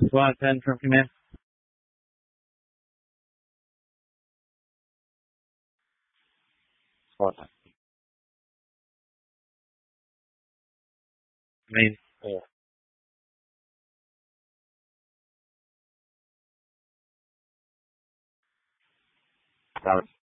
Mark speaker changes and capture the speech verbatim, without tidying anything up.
Speaker 1: Squad ten from command. Squad ten. Main four. Solid.